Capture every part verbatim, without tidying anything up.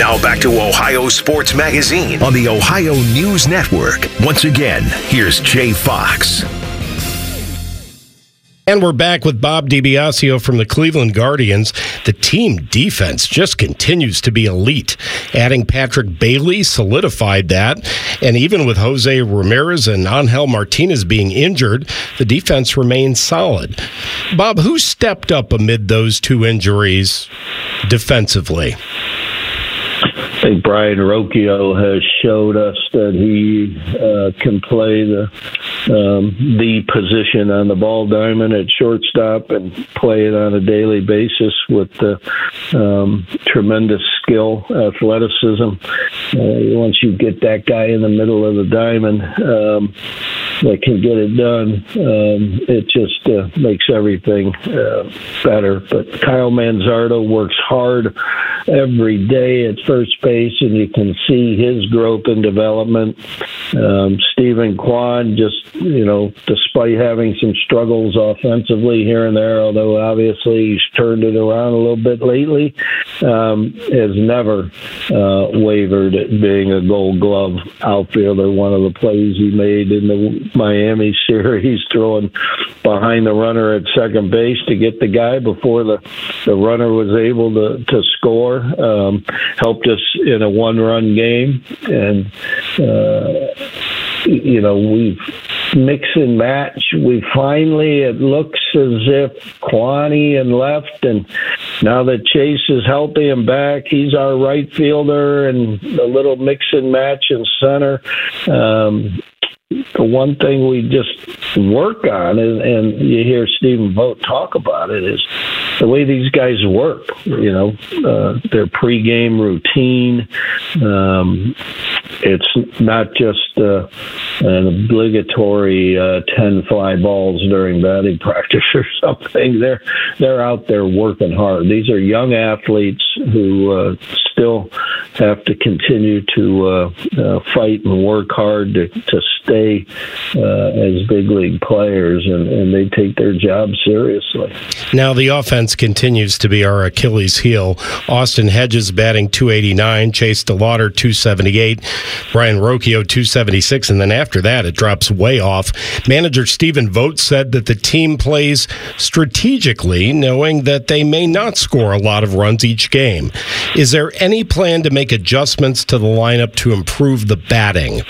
Now back to Ohio Sports Magazine on the Ohio News Network. Once again, here's Jay Fox. And we're back with Bob DiBiasio from the Cleveland Guardians. The team defense just continues to be elite. Adding Patrick Bailey solidified that. And even with Jose Ramirez and Angel Martinez being injured, the defense remains solid. Bob, who stepped up amid those two injuries defensively? I think Brian Rocchio has showed us that he uh, can play the um, the position on the ball diamond at shortstop and play it on a daily basis with the um, tremendous skill, athleticism. Uh, once you get that guy in the middle of the diamond um, that can get it done, um, it just uh, makes everything uh, better. But Kyle Manzardo works hard every day at first base, and you can see his growth and development. Um, Stephen Kwan, just, you know, despite having some struggles offensively here and there, although obviously he's turned it around a little bit lately, um, has never uh, wavered at being a Gold Glove outfielder. One of the plays he made in the Miami series, throwing behind the runner at second base to get the guy before the, the runner was able to, to score, um, helped us in a one-run game. And, uh, you know, we've mix and match. We finally, it looks as if Kwani and left, and now that Chase is healthy and back, he's our right fielder, and a little mix and match in center. Um, the one thing we just work on, and, and you hear Stephen Vogt talk about it, is the way these guys work. You know, uh, their pregame routine. Um, it's not just uh, an obligatory uh, ten fly balls during batting practice or something. They're they're out there working hard. These are young athletes who uh, still have to continue to uh, uh, fight and work hard to, to stay uh, as big league players, and, and they take their job seriously. Now the offense continues to be our Achilles heel. Austin Hedges batting two eighty-nine, Chase DeLauder two seventy-eight, Brian Rocchio two seventy-six, and then after that it drops way off. Manager Stephen Vogt said that the team plays strategically, knowing that they may not score a lot of runs each game. Is there any plan to make adjustments to the lineup to improve the batting?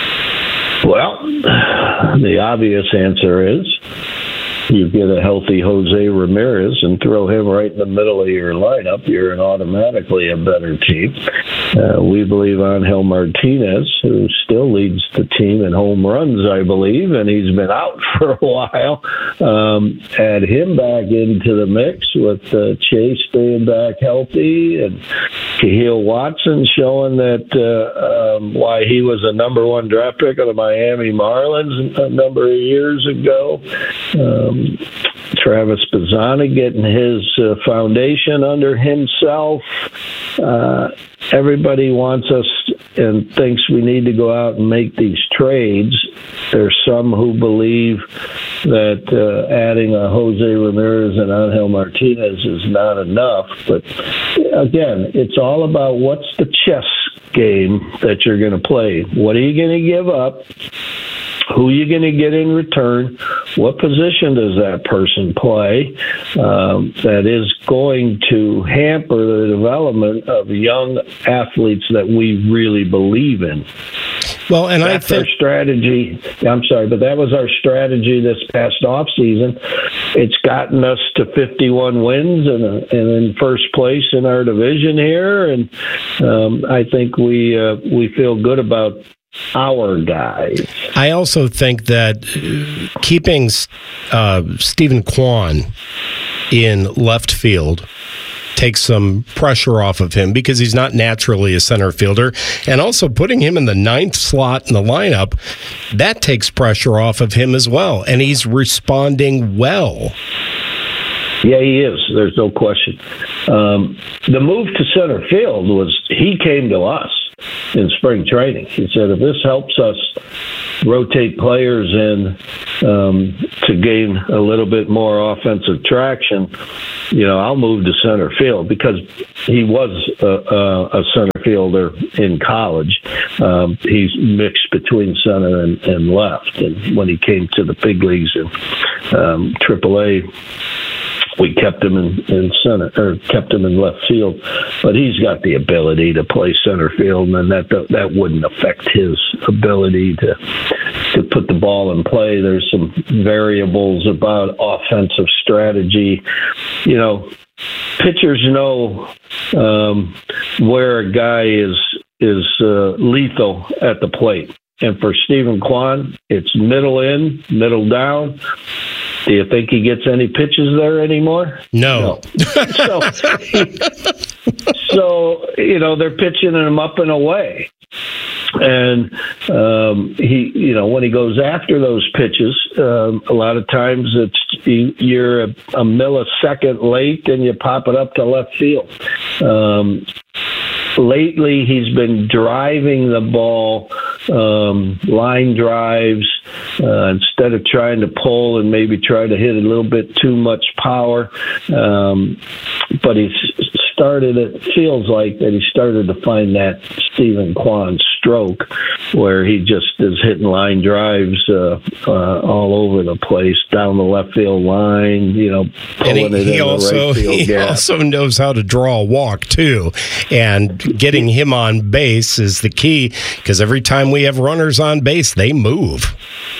Well, the obvious answer is you get a healthy Jose Ramirez and throw him right in the middle of your lineup, you're an automatically a better team. Uh, we believe Angel Martinez, who still leads the team in home runs, I believe, and he's been out for a while. Um, add him back into the mix with uh, Chase being back healthy and Kahil Watson showing that uh, um, why he was a number one draft pick of the Miami Marlins a number of years ago. Um, Travis Bazzani getting his uh, foundation under himself. Uh, everybody wants us and thinks we need to go out and make these trades. There's some who believe that uh, adding a Jose Ramirez and Angel Martinez is not enough. But again, it's all about what's the chess game that you're going to play. What are you going to give up? Who are you going to get in return? What position does that person play? Um, that is going to hamper the development of young athletes that we really believe in. Well, and That's I think our strategy. I'm sorry, but that was our strategy this past off season. It's gotten us to fifty-one wins and, uh, and in first place in our division here, and um, I think we uh, we feel good about our guys. I also think that keeping uh, Stephen Kwan in left field takes some pressure off of him because he's not naturally a center fielder, and also putting him in the ninth slot in the lineup, that takes pressure off of him as well, and he's responding well. Yeah, he is. There's no question. Um, the move to center field was he came to us in spring training. He said, if this helps us rotate players in um, to gain a little bit more offensive traction, you know, I'll move to center field, because he was a, a, a center fielder in college. Um, he's mixed between center and, and left. And when he came to the big leagues in um, triple A, we kept him in, in center, or kept him in left field. But he's got the ability to play center field, and that that wouldn't affect his ability to to put the ball in play. There's some variables about offensive strategy. You know, pitchers know um, where a guy is is uh, lethal at the plate. And for Stephen Kwan, it's middle in, middle down. Do you think he gets any pitches there anymore? No. no. so, so, you know, they're pitching him up and away. And um, he, you know, when he goes after those pitches, um, a lot of times it's you're a, a millisecond late and you pop it up to left field. Um, lately, he's been driving the ball, um, line drives, uh, instead of trying to pull and maybe try to hit a little bit too much power. Um, but he's started, it feels like that he started to find that Stephen Kwan stroke where he just is hitting line drives uh, uh, all over the place, down the left field line, you know, pulling and he, it he in also, the right field he gap. also knows how to draw a walk, too. And getting him on base is the key, because every time we have runners on base, they move.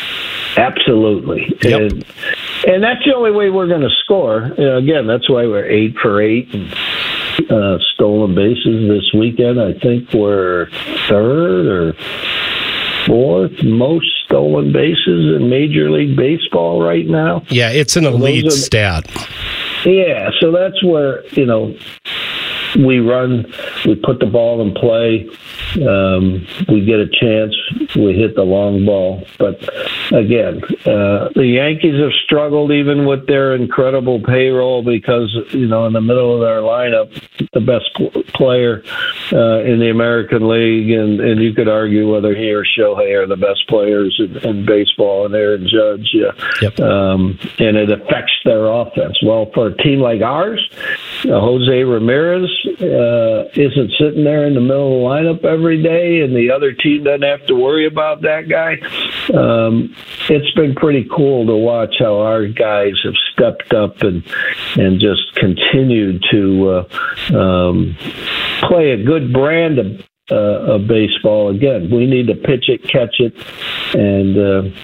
Absolutely. Yep. And, and that's the only way we're going to score. You know, again, that's why we're eight for eight. And, uh, stolen bases this weekend. I think we're third or fourth most stolen bases in Major League Baseball right now. Yeah, it's an elite so are, stat. Yeah, so that's where, you know, we run, we put the ball in play, um, we get a chance, we hit the long ball. But again, uh, the Yankees have struggled even with their incredible payroll because, you know, in the middle of their lineup, the best pl- player uh, in the American League, and, and you could argue whether he or Shohei are the best players in, in baseball, and Aaron Judge, yeah. Yep. Um, and it affects their offense. Well, for a team like ours, uh, Jose Ramirez uh, isn't sitting there in the middle of the lineup every day, and the other team doesn't have to worry about that guy. Um, it's been pretty cool to watch how our guys have stepped up and and just continued to uh, um, play a good brand of, uh, of baseball. Again, we need to pitch it, catch it, and uh,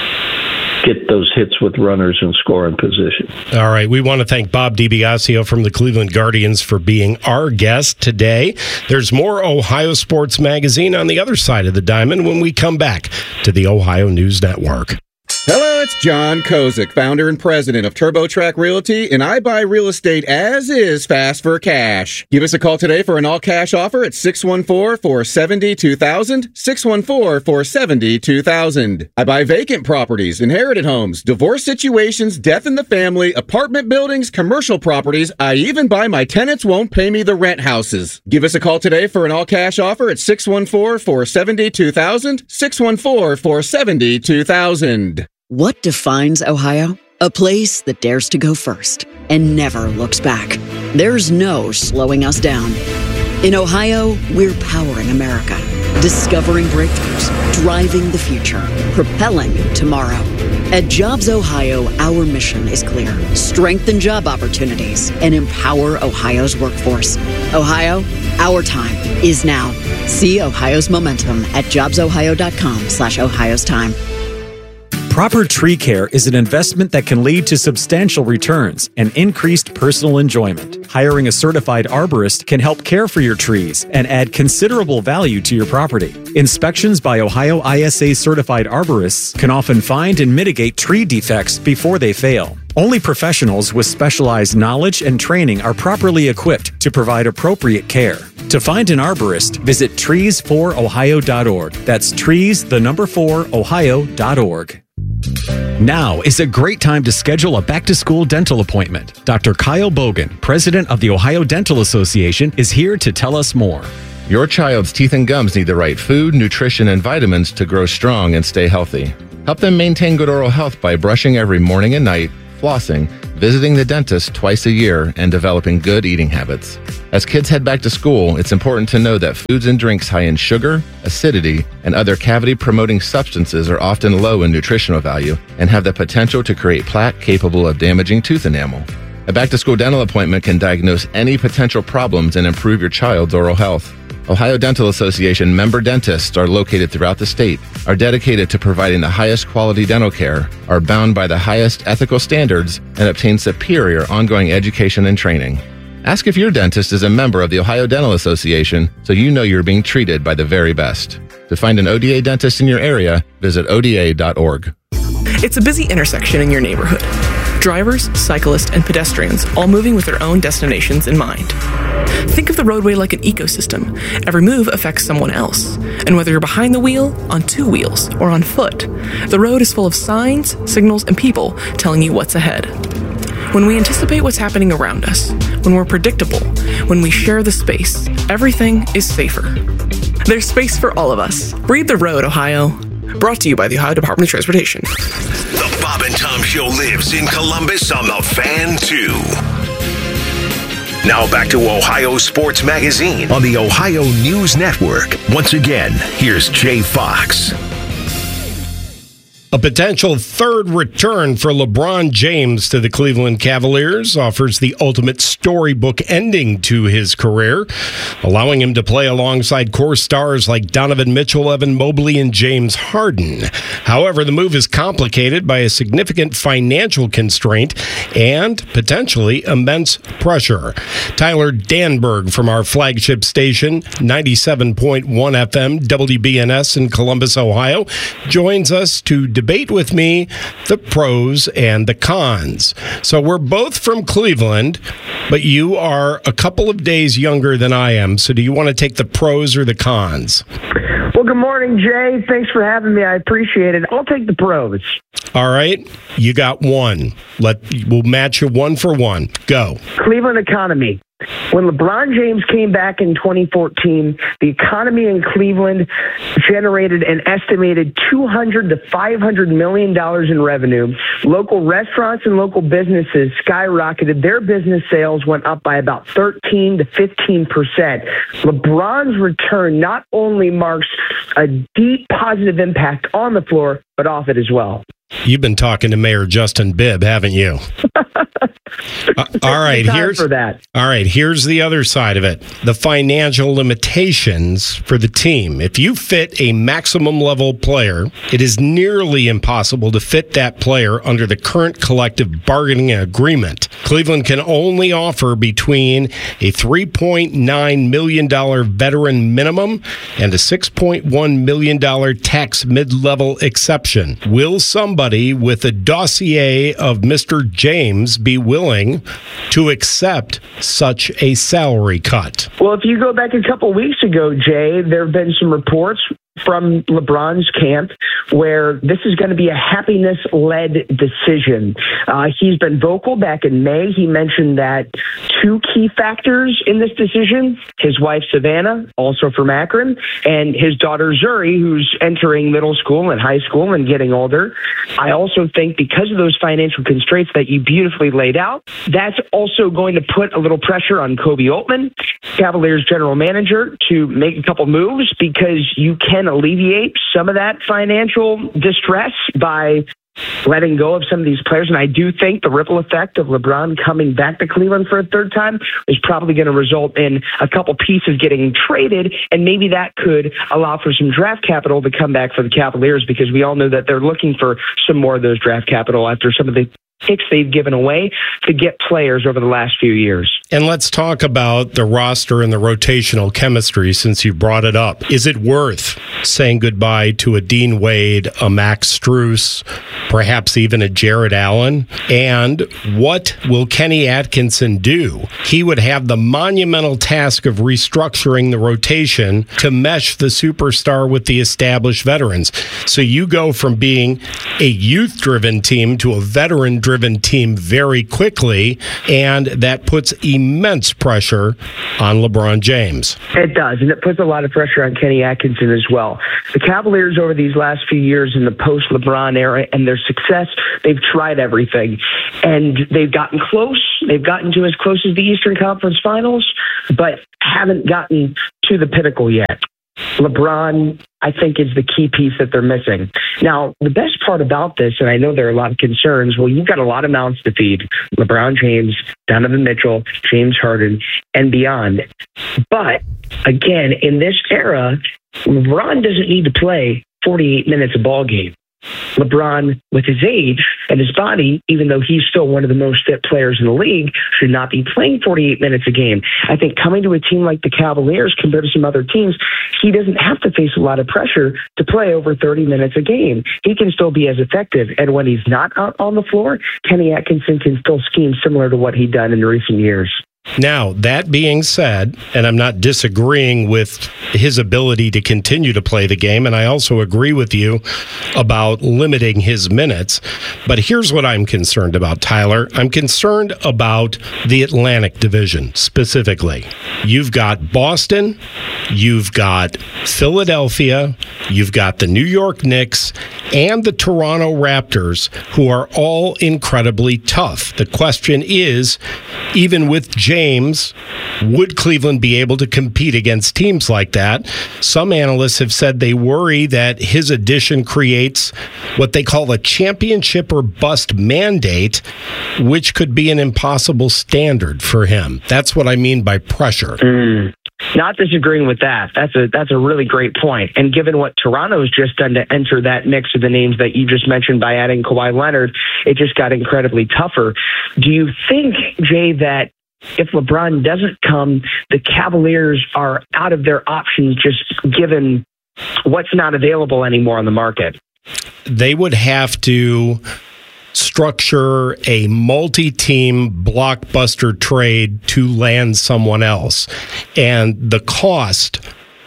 get those hits with runners in scoring position. All right. We want to thank Bob DiBiasio from the Cleveland Guardians for being our guest today. There's more Ohio Sports Magazine on the other side of the diamond when we come back to the Ohio News Network. Hello, it's John Kozik, founder and president of TurboTrack Realty, and I buy real estate as is, fast for cash. Give us a call today for an all-cash offer at six one four, four seven zero, two thousand, six one four, four seven zero, two thousand. I buy vacant properties, inherited homes, divorce situations, death in the family, apartment buildings, commercial properties. I even buy my tenants won't pay me the rent houses. Give us a call today for an all-cash offer at six one four, four seven zero, two thousand, six one four, four seven zero, two thousand. What defines Ohio? A place that dares to go first and never looks back. There's no slowing us down. In Ohio, we're powering America, discovering breakthroughs, driving the future, propelling tomorrow. At Jobs Ohio, our mission is clear. Strengthen job opportunities and empower Ohio's workforce. Ohio, our time is now. See Ohio's momentum at jobsohio.com slash Ohio's time. Proper tree care is an investment that can lead to substantial returns and increased personal enjoyment. Hiring a certified arborist can help care for your trees and add considerable value to your property. Inspections by Ohio I S A certified arborists can often find and mitigate tree defects before they fail. Only professionals with specialized knowledge and training are properly equipped to provide appropriate care. To find an arborist, visit trees for ohio dot org. That's trees, the number four, ohio dot org. Now is a great time to schedule a back-to-school dental appointment. Doctor Kyle Bogan, president of the Ohio Dental Association, is here to tell us more. Your child's teeth and gums need the right food, nutrition, and vitamins to grow strong and stay healthy. Help them maintain good oral health by brushing every morning and night, flossing, visiting the dentist twice a year, and developing good eating habits. As kids head back to school, it's important to know that foods and drinks high in sugar, acidity, and other cavity-promoting substances are often low in nutritional value and have the potential to create plaque capable of damaging tooth enamel. A back-to-school dental appointment can diagnose any potential problems and improve your child's oral health. Ohio Dental Association member dentists are located throughout the state, are dedicated to providing the highest quality dental care, are bound by the highest ethical standards, and obtain superior ongoing education and training. Ask if your dentist is a member of the Ohio Dental Association so you know you're being treated by the very best. To find an O D A dentist in your area, visit O D A dot org. It's a busy intersection in your neighborhood. Drivers, cyclists, and pedestrians all moving with their own destinations in mind. Think of the roadway like an ecosystem. Every move affects someone else. And whether you're behind the wheel, on two wheels, or on foot, the road is full of signs, signals, and people telling you what's ahead. When we anticipate what's happening around us, when we're predictable, when we share the space, everything is safer. There's space for all of us. Read the road, Ohio. Brought to you by the Ohio Department of Transportation. The Bob and Tom Show lives in Columbus on the Fan two. Now back to Ohio Sports Magazine on the Ohio News Network. Once again, here's Jay Fox. A potential third return for LeBron James to the Cleveland Cavaliers offers the ultimate storybook ending to his career, allowing him to play alongside core stars like Donovan Mitchell, Evan Mobley, and James Harden. However, the move is complicated by a significant financial constraint and potentially immense pressure. Tyler Danberg from our flagship station, ninety-seven point one F M W B N S in Columbus, Ohio, joins us to debate with me the pros and the cons. So we're both from Cleveland, but you are a couple of days younger than I am. So do you want to take the pros or the cons? Well, good morning, Jay. Thanks for having me. I appreciate it. I'll take the pros. All right. You got one. Let we'll match you one for one. Go. Cleveland economy. When LeBron James came back in twenty fourteen, the economy in Cleveland generated an estimated two hundred to five hundred million dollars in revenue. Local restaurants and local businesses skyrocketed. Their business sales went up by about thirteen to fifteen percent. LeBron's return not only marks a deep positive impact on the floor, but off it as well. You've been talking to Mayor Justin Bibb, haven't you? uh, all right, here's for that. All right, here's the other side of it. The financial limitations for the team. If you fit a maximum level player, it is nearly impossible to fit that player under the current collective bargaining agreement. Cleveland can only offer between a three point nine million dollars veteran minimum and a six point one million dollars tax mid-level exception. Will somebody with a dossier of Mister James be willing to accept such a salary cut? Well, if you go back a couple weeks ago, Jay, there have been some reports from LeBron's camp where this is going to be a happiness-led decision. Uh, he's been vocal back in May. He mentioned that two key factors in this decision, his wife Savannah, also from Akron, and his daughter Zuri, who's entering middle school and high school and getting older. I also think because of those financial constraints that you beautifully laid out, that's also going to put a little pressure on Kobe Altman, Cavaliers general manager, to make a couple moves because you can alleviate some of that financial distress by letting go of some of these players. And I do think the ripple effect of LeBron coming back to Cleveland for a third time is probably going to result in a couple pieces getting traded. And maybe that could allow for some draft capital to come back for the Cavaliers, because we all know that they're looking for some more of those draft capital after some of the picks they've given away to get players over the last few years. And let's talk about the roster and the rotational chemistry since you brought it up. Is it worth saying goodbye to a Dean Wade, a Max Strus, perhaps even a Jared Allen? And what will Kenny Atkinson do? He would have the monumental task of restructuring the rotation to mesh the superstar with the established veterans. So you go from being a youth-driven team to a veteran-driven team very quickly, and that puts immense pressure on LeBron James. It does, and it puts a lot of pressure on Kenny Atkinson as well. well. The Cavaliers over these last few years in the post-LeBron era and their success, they've tried everything. And they've gotten close. They've gotten to as close as the Eastern Conference Finals, but haven't gotten to the pinnacle yet. LeBron, I think, is the key piece that they're missing. Now, the best part about this, and I know there are a lot of concerns, well, you've got a lot of mouths to feed. LeBron James, Donovan Mitchell, James Harden, and beyond. But, again, in this era, LeBron doesn't need to play forty-eight minutes a ball game. LeBron, with his age and his body, even though he's still one of the most fit players in the league, should not be playing forty-eight minutes a game. I think coming to a team like the Cavaliers compared to some other teams, he doesn't have to face a lot of pressure to play over thirty minutes a game. He can still be as effective. And when he's not out on the floor, Kenny Atkinson can still scheme similar to what he'd done in recent years. Now, that being said, and I'm not disagreeing with his ability to continue to play the game, and I also agree with you about limiting his minutes, but here's what I'm concerned about, Tyler. I'm concerned about the Atlantic Division specifically. You've got Boston, you've got Philadelphia, you've got the New York Knicks, and the Toronto Raptors, who are all incredibly tough. The question is, even with James, would Cleveland be able to compete against teams like that? Some analysts have said they worry that his addition creates what they call a championship or bust mandate, which could be an impossible standard for him. That's what I mean by pressure. Mm. Not disagreeing with that. That's a that's a really great point. And given what Toronto's just done to enter that mix of the names that you just mentioned by adding Kawhi Leonard, it just got incredibly tougher. Do you think, Jay, that if LeBron doesn't come, the Cavaliers are out of their options just given what's not available anymore on the market? They would have to structure a multi-team blockbuster trade to land someone else. And the cost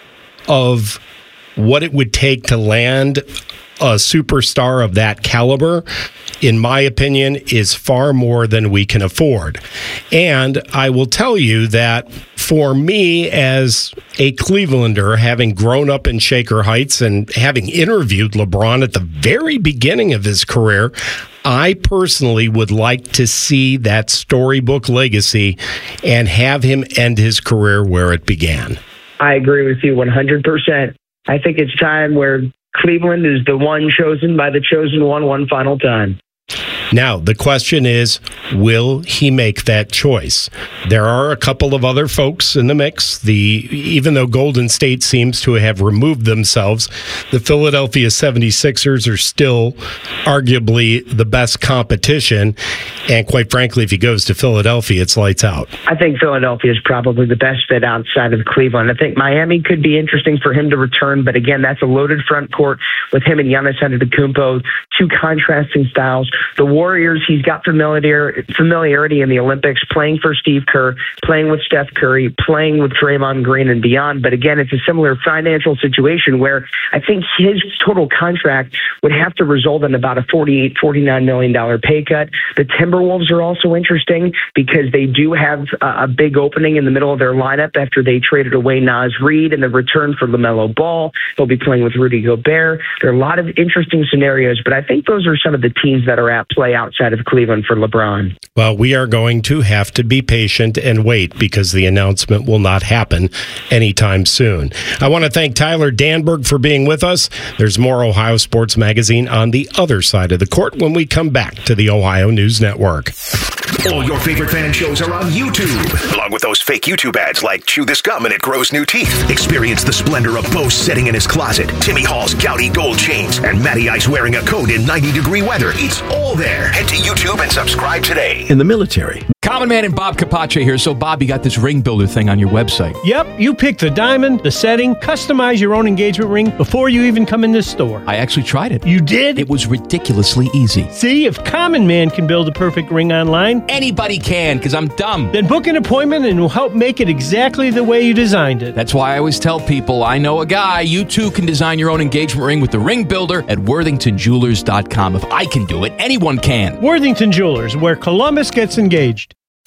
of what it would take to land a superstar of that caliber, in my opinion, is far more than we can afford. And I will tell you that for me as a Clevelander, having grown up in Shaker Heights and having interviewed LeBron at the very beginning of his career, I personally would like to see that storybook legacy and have him end his career where it began. I agree with you one hundred percent. I think it's time where Cleveland is the one chosen by the chosen one one final time. Now, the question is, will he make that choice? There are a couple of other folks in the mix. The even though Golden State seems to have removed themselves, the Philadelphia seventy-sixers are still arguably the best competition. And quite frankly, if he goes to Philadelphia, it's lights out. I think Philadelphia is probably the best fit outside of Cleveland. I think Miami could be interesting for him to return, but again, that's a loaded front court with him and Giannis Antetokounmpo, two contrasting styles. The Warriors, he's got familiar, familiarity in the Olympics, playing for Steve Kerr, playing with Steph Curry, playing with Draymond Green and beyond. But again, it's a similar financial situation where I think his total contract would have to result in about a forty-eight, forty-nine million dollars pay cut. The Timberwolves are also interesting because they do have a big opening in the middle of their lineup after they traded away Naz Reid in the return for LaMelo Ball. They'll be playing with Rudy Gobert. There are a lot of interesting scenarios, but I think those are some of the teams that are at play outside of Cleveland for LeBron. Well, we are going to have to be patient and wait because the announcement will not happen anytime soon. I want to thank Tyler Danberg for being with us. There's more Ohio Sports Magazine on the other side of the court when we come back to the Ohio News Network. All your favorite fan shows are on YouTube, along with those fake YouTube ads like Chew This Gum and It Grows New Teeth. Experience the splendor of Bo sitting in his closet, Timmy Hall's gouty gold chains, and Matty Ice wearing a coat in ninety degree weather. It's all there. Head to YouTube and subscribe today. In the military. Common Man and Bob Capace here. So, Bob, you got this ring builder thing on your website. Yep. You pick the diamond, the setting, customize your own engagement ring before you even come in this store. I actually tried it. You did? It was ridiculously easy. See, if Common Man can build a perfect ring online, anybody can, because I'm dumb. Then book an appointment and we'll help make it exactly the way you designed it. That's why I always tell people, I know a guy. You too can design your own engagement ring with the ring builder at worthington jewelers dot com. If I can do it, anyone can. Worthington Jewelers, where Columbus gets engaged.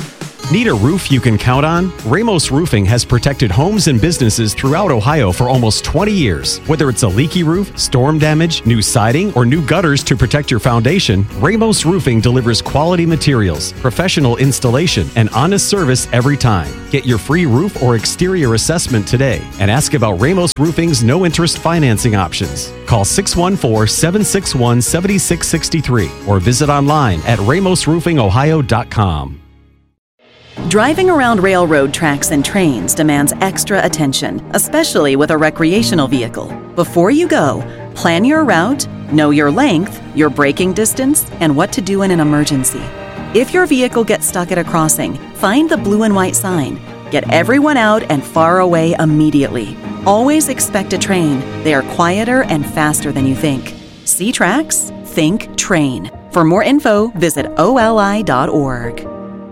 Need a roof you can count on? Ramos Roofing has protected homes and businesses throughout Ohio for almost twenty years. Whether it's a leaky roof, storm damage, new siding, or new gutters to protect your foundation, Ramos Roofing delivers quality materials, professional installation, and honest service every time. Get your free roof or exterior assessment today and ask about Ramos Roofing's no-interest financing options. Call six one four, seven six one, seven six six three or visit online at ramos roofing ohio dot com. Driving around railroad tracks and trains demands extra attention, especially with a recreational vehicle. Before you go, plan your route, know your length, your braking distance, and what to do in an emergency. If your vehicle gets stuck at a crossing, find the blue and white sign. Get everyone out and far away immediately. Always expect a train. They are quieter and faster than you think. See tracks? Think train. For more info, visit O L I dot org.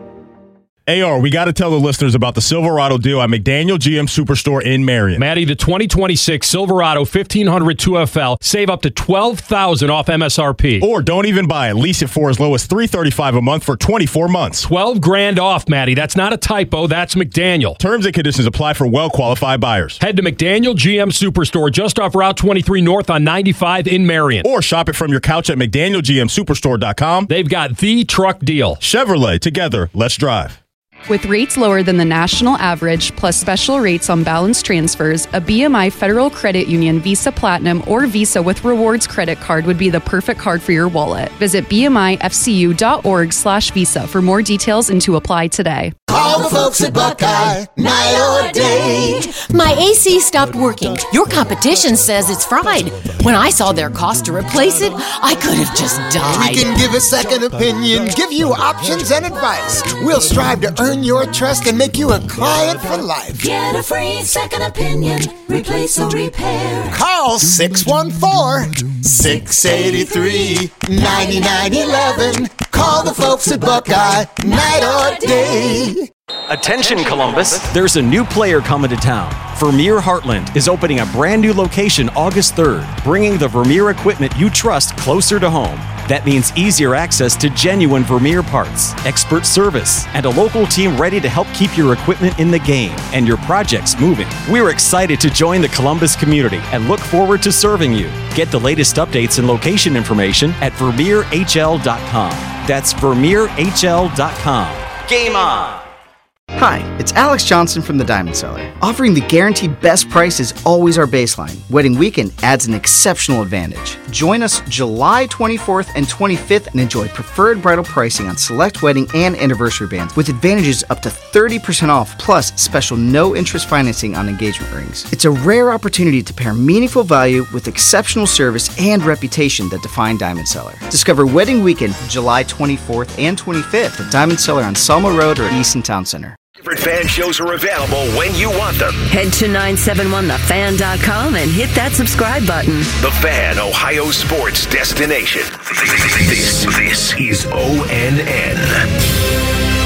A R, we got to tell the listeners about the Silverado deal at McDaniel G M Superstore in Marion. Maddie, the twenty twenty-six Silverado fifteen hundred two F L, save up to twelve thousand dollars off M S R P. Or don't even buy it. Lease it for as low as three hundred thirty-five dollars a month for twenty-four months. twelve grand off, Maddie. That's not a typo. That's McDaniel. Terms and conditions apply for well-qualified buyers. Head to McDaniel G M Superstore just off Route twenty-three North on ninety-five in Marion. Or shop it from your couch at mcdaniel g m superstore dot com. They've got the truck deal. Chevrolet, together, let's drive. With rates lower than the national average, plus special rates on balance transfers, a B M I Federal Credit Union Visa Platinum or Visa with Rewards credit card would be the perfect card for your wallet. Visit b m i f c u dot org slash visa for more details and to apply today. Call the folks at Buckeye, night or day. My A C stopped working. Your competition says it's fried. When I saw their cost to replace it, I could have just died. We can give a second opinion, give you options and advice. We'll strive to earn your trust and make you a client for life. Get a free second opinion, replace or repair. Call six one four, six eight three, nine nine one one. Call the folks at Buckeye, night or day. Attention, Columbus. There's a new player coming to town. Vermeer Heartland is opening a brand new location August third, bringing the Vermeer equipment you trust closer to home. That means easier access to genuine Vermeer parts, expert service, and a local team ready to help keep your equipment in the game and your projects moving. We're excited to join the Columbus community and look forward to serving you. Get the latest updates and location information at vermeer h l dot com. That's vermeer h l dot com. Game on! Hi, it's Alex Johnson from the Diamond Cellar. Offering the guaranteed best price is always our baseline. Wedding weekend adds an exceptional advantage. Join us July twenty-fourth and twenty-fifth and enjoy preferred bridal pricing on select wedding and anniversary bands with advantages up to thirty percent off plus special no-interest financing on engagement rings. It's a rare opportunity to pair meaningful value with exceptional service and reputation that define Diamond Cellar. Discover Wedding Weekend July twenty-fourth and twenty-fifth at Diamond Cellar on Selma Road or Easton Town Center. Favorite fan shows are available when you want them. Head to nine seven one the fan dot com and hit that subscribe button. The Fan, Ohio sports destination. This, this is O N N.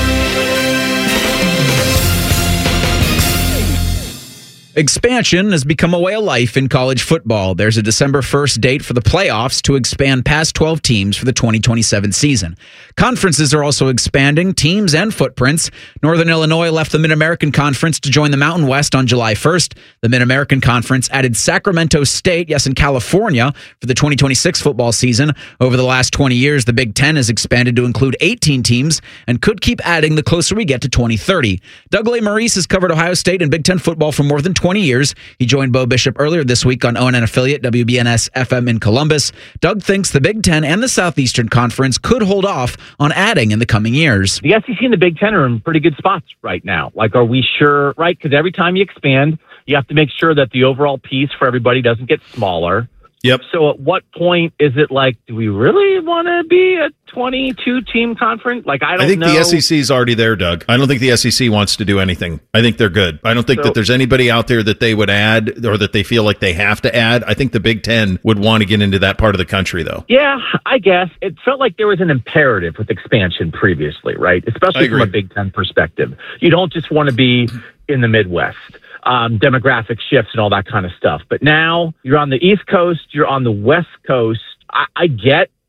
Expansion has become a way of life in college football. There's a December first date for the playoffs to expand past twelve teams for the twenty twenty-seven season. Conferences are also expanding teams and footprints. Northern Illinois left the Mid-American Conference to join the Mountain West on July first. The Mid-American Conference added Sacramento State, yes, in California, for the twenty twenty-six football season. Over the last twenty years, the Big Ten has expanded to include eighteen teams and could keep adding the closer we get to twenty thirty. Doug Maurice has covered Ohio State and Big Ten football for more than twenty years. He joined Bo Bishop earlier this week on O N N affiliate W B N S F M in Columbus. Doug thinks the Big Ten and the Southeastern Conference could hold off on adding in the coming years. The S E C and the Big Ten are in pretty good spots right now. Like, are we sure, right? Because every time you expand, you have to make sure that the overall piece for everybody doesn't get smaller. Yep. So at what point is it like, do we really want to be a twenty-two team conference? Like, I don't know. I think know. the S E C is already there, Doug. I don't think the S E C wants to do anything. I think they're good. I don't think So- that there's anybody out there that they would add or that they feel like they have to add. I think the Big Ten would want to get into that part of the country, though. Yeah, I guess. It felt like there was an imperative with expansion previously, right? I Especially from agree. a Big Ten perspective. You don't just want to be in the Midwest. Um, demographic shifts and all that kind of stuff. But now you're on the East Coast, you're on the West Coast. I, I get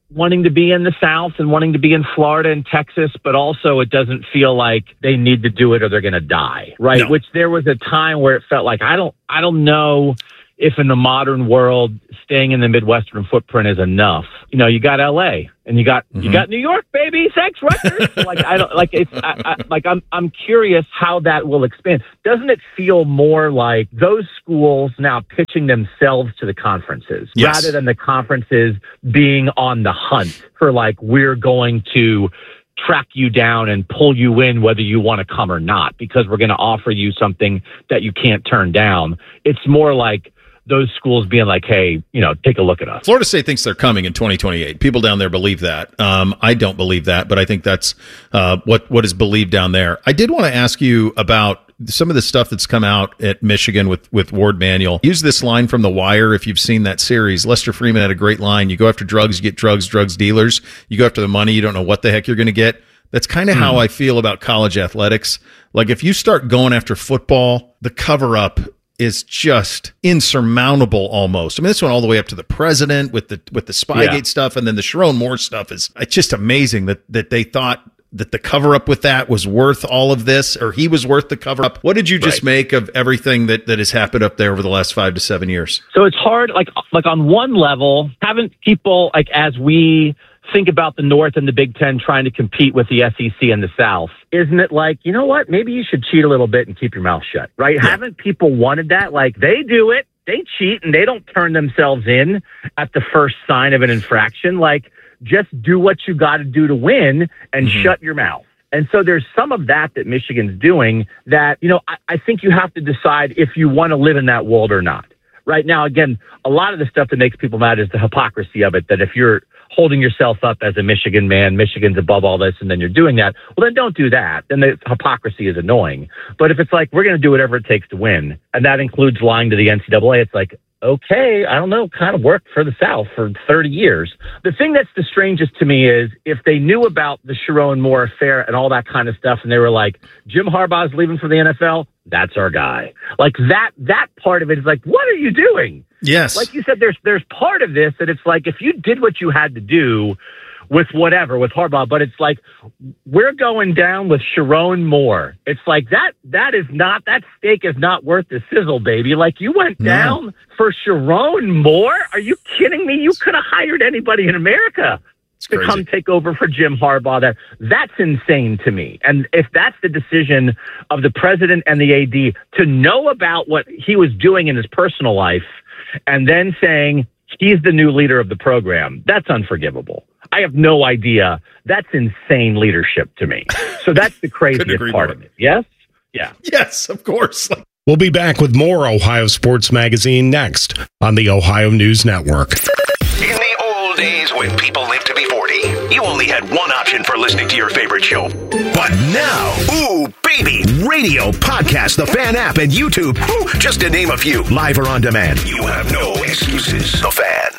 wanting to be in the South and wanting to be in Florida and Texas, but also it doesn't feel like they need to do it or they're going to die, right? No. Which there was a time where it felt like, I don't, I don't know if in the modern world, staying in the Midwestern footprint is enough. You know, you got L A and you got, mm-hmm. you got New York, baby, thanks, Rutgers. like, I don't, like, it's, I, I, like, I'm, I'm curious how that will expand. Doesn't it feel more like those schools now pitching themselves to the conferences yes. rather than the conferences being on the hunt for like, we're going to track you down and pull you in whether you want to come or not, because we're going to offer you something that you can't turn down. It's more like those schools being like, hey, you know, take a look at us. Florida State thinks they're coming in twenty twenty-eight. People down there believe that. Um, I don't believe that, but I think that's uh, what, what is believed down there. I did want to ask you about some of the stuff that's come out at Michigan with, with Ward Manuel. Use this line from The Wire if you've seen that series. Lester Freeman had a great line. You go after drugs, you get drugs, drugs dealers. You go after the money, you don't know what the heck you're going to get. That's kind of mm. how I feel about college athletics. Like if you start going after football, the cover-up is just insurmountable almost. I mean, this went all the way up to the president with the with the Spygate yeah. stuff, and then the Sharon Moore stuff is it's just amazing that that they thought that the cover up with that was worth all of this, or he was worth the cover up. What did you just right. make of everything that, that has happened up there over the last five to seven years? So it's hard, like like on one level, haven't people, like as we think about the North and the Big Ten trying to compete with the S E C and the South, isn't it like, you know what, maybe you should cheat a little bit and keep your mouth shut, right? Yeah. Haven't people wanted that? Like they do it, they cheat, and they don't turn themselves in at the first sign of an infraction. Like just do what you got to do to win and mm-hmm. shut your mouth. And so there's some of that that Michigan's doing that, you know, I, I think you have to decide if you want to live in that world or not. Right now, again, a lot of the stuff that makes people mad is the hypocrisy of it, that if you're holding yourself up as a Michigan man, Michigan's above all this, and then you're doing that, well, then don't do that. Then the hypocrisy is annoying. But if it's like, we're going to do whatever it takes to win, and that includes lying to the N C double A, it's like, okay, I don't know, kind of worked for the South for thirty years. The thing that's the strangest to me is if they knew about the Sharon Moore affair and all that kind of stuff, and they were like, Jim Harbaugh's leaving for the N F L, that's our guy. Like that, that part of it is like, what are you doing? Yes. Like you said, there's, there's part of this that it's like, if you did what you had to do with whatever, with Harbaugh, but it's like, we're going down with Sharon Moore. It's like that, that is not, that steak is not worth the sizzle, baby. Like you went down no. for Sharon Moore. Are you kidding me? You could have hired anybody in America it's to crazy. come take over for Jim Harbaugh. That that's insane to me. And if that's the decision of the president and the A D to know about what he was doing in his personal life and then saying he's the new leader of the program, that's unforgivable. I have no idea. That's insane leadership to me. So that's the craziest part of it. Yes? Yeah. Yes, of course. We'll be back with more Ohio Sports Magazine next on the Ohio News Network. In the old days when people lived to be forty, you only had one option for listening to your favorite show. But now, ooh, baby, radio, podcast, the Fan app, and YouTube, ooh, just to name a few, live or on demand. You have no excuses. The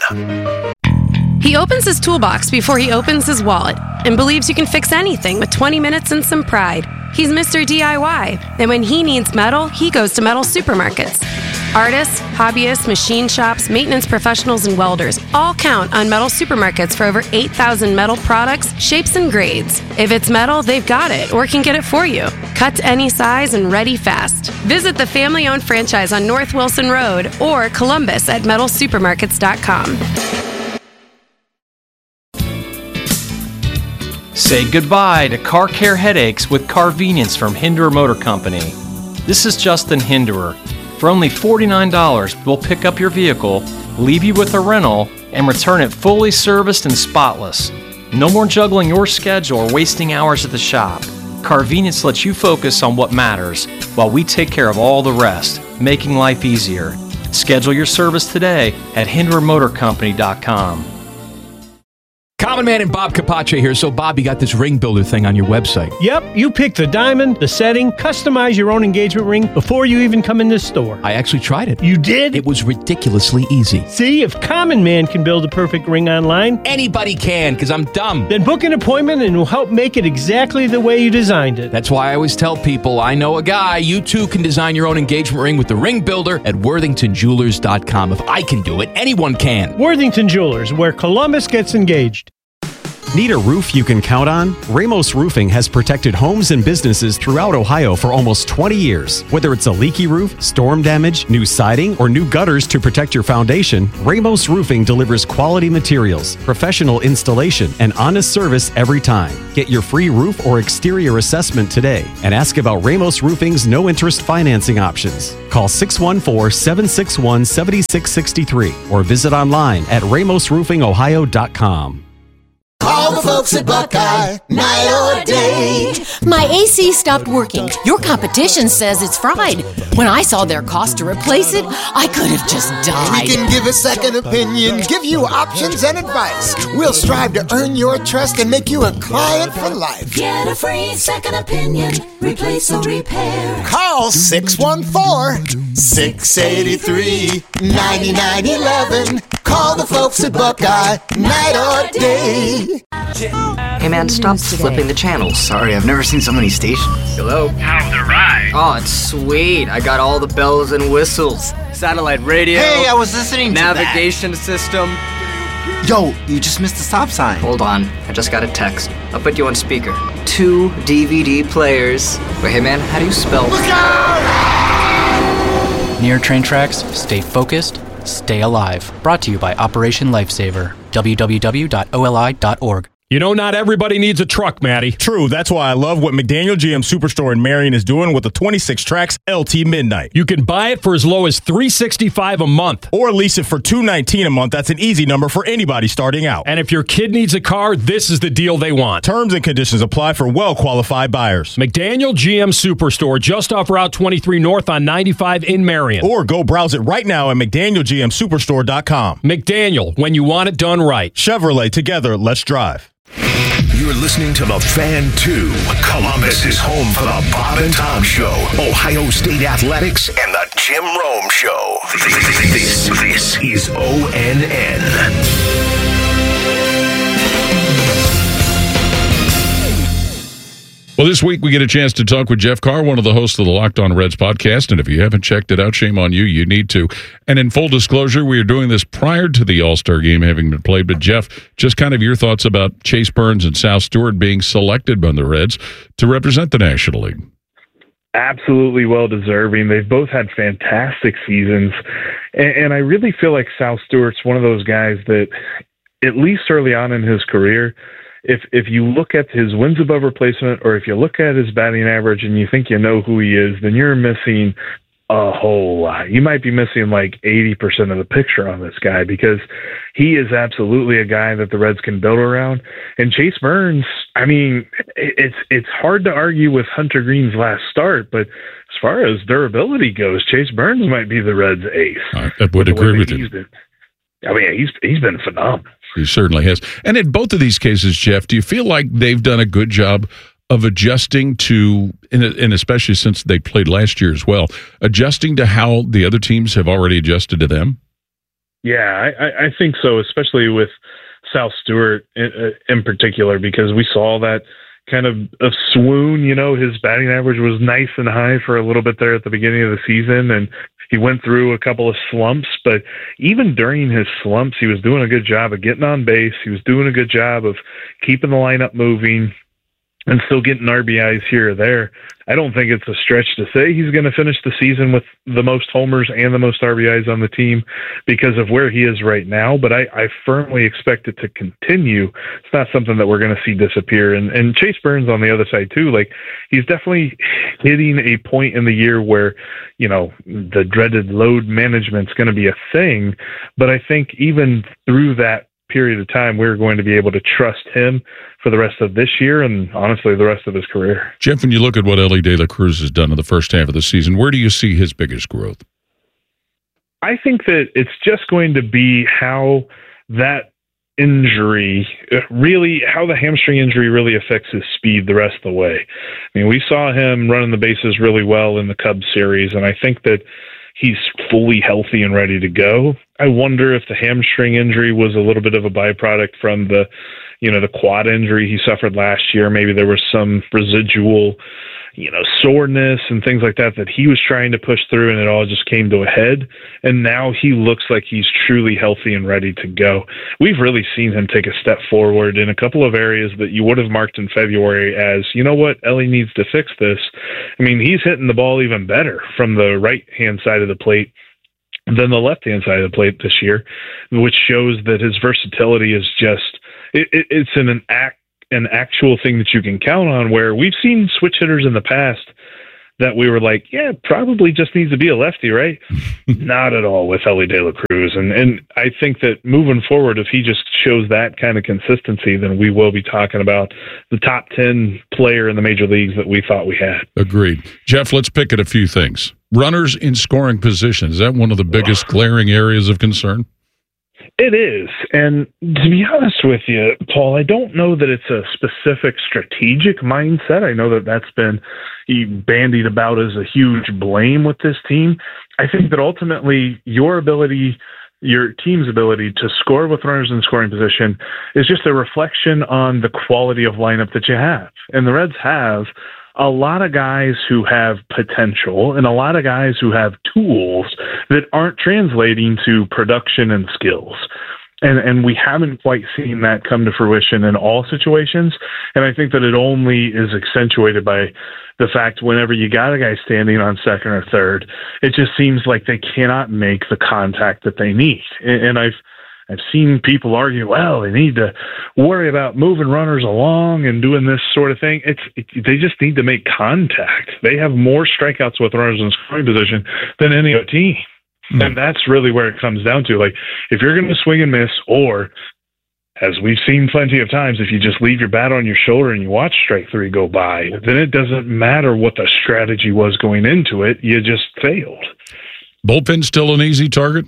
Fan. He opens his toolbox before he opens his wallet and believes you can fix anything with twenty minutes and some pride. He's Mister D I Y, and when he needs metal, he goes to metal supermarkets. Artists, hobbyists, machine shops, maintenance professionals, and welders all count on metal supermarkets for over eight thousand metal products, shapes, and grades. If it's metal, they've got it or can get it for you. Cut to any size and ready fast. Visit the family-owned franchise on North Wilson Road or Columbus at metal supermarkets dot com. Say goodbye to car care headaches with Carvenience from Hinderer Motor Company. This is Justin Hinderer. For only forty-nine dollars, we'll pick up your vehicle, leave you with a rental, and return it fully serviced and spotless. No more juggling your schedule or wasting hours at the shop. Carvenience lets you focus on what matters while we take care of all the rest, making life easier. Schedule your service today at hinderer motor company dot com. Common Man and Bob Capace here. So, Bob, you got this ring builder thing on your website. Yep, you pick the diamond, the setting, customize your own engagement ring before you even come in this store. I actually tried it. You did? It was ridiculously easy. See, if Common Man can build a perfect ring online, anybody can, because I'm dumb. Then book an appointment and we'll help make it exactly the way you designed it. That's why I always tell people, I know a guy. You too can design your own engagement ring with the ring builder at worthington jewelers dot com. If I can do it, anyone can. Worthington Jewelers, where Columbus gets engaged. Need a roof you can count on? Ramos Roofing has protected homes and businesses throughout Ohio for almost twenty years. Whether it's a leaky roof, storm damage, new siding, or new gutters to protect your foundation, Ramos Roofing delivers quality materials, professional installation, and honest service every time. Get your free roof or exterior assessment today and ask about Ramos Roofing's no-interest financing options. Call six one four, seven six one, seven six six three or visit online at ramos roofing ohio dot com. Call the folks at Buckeye, night or day. My A C stopped working. Your competition says it's fried. When I saw their cost to replace it, I could have just died. We can give a second opinion, give you options and advice. We'll strive to earn your trust and make you a client for life. Get a free second opinion, replace or repair. Call six one four, six eight three, nine nine one one. Call the folks at Buckeye, night or day. Hey man, stop flipping the channels. Sorry, I've never seen so many stations. Hello? How's the ride? Oh, it's sweet. I got all the bells and whistles. Satellite radio. Hey, I was listening to navigation that. system. Yo, you just missed the stop sign. Hold on, I just got a text. I'll put you on speaker. Two D V D players. Wait, hey man, how do you spell? Look out! Near train tracks, stay focused, stay alive. Brought to you by Operation Lifesaver. w w w dot o l i dot org. You know, not everybody needs a truck, Matty. True. That's why I love what McDaniel G M Superstore in Marion is doing with the twenty-six tracks L T Midnight. You can buy it for as low as three hundred sixty-five dollars a month. Or lease it for two hundred nineteen dollars a month. That's an easy number for anybody starting out. And if your kid needs a car, this is the deal they want. Terms and conditions apply for well-qualified buyers. McDaniel G M Superstore, just off Route twenty-three North on ninety-five in Marion. Or go browse it right now at mcdaniel g m superstore dot com. McDaniel, when you want it done right. Chevrolet, together, let's drive. You're listening to The Fan two. Columbus is home for the Bob and Tom Show, Ohio State Athletics, and the Jim Rome Show. This, this is O N N. Well, this week we get a chance to talk with Jeff Carr, one of the hosts of the Locked On Reds podcast. And if you haven't checked it out, shame on you. You need to. And in full disclosure, we are doing this prior to the All-Star game having been played. But, Jeff, just kind of your thoughts about Chase Burns and Sal Stewart being selected by the Reds to represent the National League. Absolutely well-deserving. They've both had fantastic seasons. And, and I really feel like Sal Stewart's one of those guys that, at least early on in his career, If if you look at his wins above replacement, or if you look at his batting average and you think you know who he is, then you're missing a whole lot. You might be missing like eighty percent of the picture on this guy, because he is absolutely a guy that the Reds can build around. And Chase Burns, I mean, it's it's hard to argue with Hunter Green's last start, but as far as durability goes, Chase Burns might be the Reds' ace. I would agree with you. Been, I mean, he's he's been phenomenal. He certainly has. And in both of these cases, Jeff, do you feel like they've done a good job of adjusting to, and especially since they played last year as well, adjusting to how the other teams have already adjusted to them? Yeah, I, I think so, especially with Sal Stewart in, in particular, because we saw that kind of a swoon. You know, his batting average was nice and high for a little bit there at the beginning of the season, and he went through a couple of slumps, but even during his slumps, he was doing a good job of getting on base. He was doing a good job of keeping the lineup moving and still getting R B Is here or there. I don't think it's a stretch to say he's going to finish the season with the most homers and the most R B Is on the team because of where he is right now, but I, I firmly expect it to continue. It's not something that we're going to see disappear. And, and Chase Burns on the other side too, like he's definitely hitting a point in the year where, you know, the dreaded load management's going to be a thing, but I think even through that period of time, we're going to be able to trust him for the rest of this year and honestly the rest of his career. Jeff, when you look at what Elly De La Cruz has done in the first half of the season, where do you see his biggest growth? I think that it's just going to be how that injury really, how the hamstring injury really affects his speed the rest of the way. I mean, we saw him running the bases really well in the Cubs series, and I think that he's fully healthy and ready to go. I wonder if the hamstring injury was a little bit of a byproduct from the, you know, the quad injury he suffered last year. Maybe there was some residual, you know, soreness and things like that that he was trying to push through, and it all just came to a head. And now he looks like he's truly healthy and ready to go. We've really seen him take a step forward in a couple of areas that you would have marked in February as, you know what, Ellie needs to fix this. I mean, he's hitting the ball even better from the right-hand side of the plate than the left-hand side of the plate this year, which shows that his versatility is just, it, it, it's an, an act, an actual thing that you can count on, where we've seen switch hitters in the past that we were like, yeah, probably just needs to be a lefty, right? Not at all with Elly De La Cruz. And, and I think that moving forward, if he just shows that kind of consistency, then we will be talking about the top ten player in the major leagues that we thought we had. Agreed. Jeff, let's pick at a few things. Runners in scoring position, is that one of the biggest glaring areas of concern? It is. And to be honest with you, Paul, I don't know that it's a specific strategic mindset. I know that that's been bandied about as a huge blame with this team. I think that ultimately your ability, your team's ability to score with runners in scoring position is just a reflection on the quality of lineup that you have. And the Reds have a lot of guys who have potential and a lot of guys who have tools that aren't translating to production and skills. And and we haven't quite seen that come to fruition in all situations. And I think that it only is accentuated by the fact whenever you got a guy standing on second or third, it just seems like they cannot make the contact that they need. And, and I've I've seen people argue, well, they need to worry about moving runners along and doing this sort of thing. It's it, they just need to make contact. They have more strikeouts with runners in scoring position than any other team. Mm. And that's really where it comes down to. Like, if you're going to swing and miss, or as we've seen plenty of times, if you just leave your bat on your shoulder and you watch strike three go by, then it doesn't matter what the strategy was going into it. You just failed. Bullpen still an easy target?